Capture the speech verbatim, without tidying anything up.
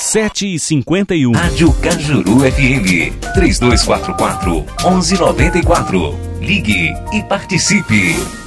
sete e cinquenta e um. Rádio Cajuru F M, três dois quatro quatro, um um nove quatro. Ligue e participe.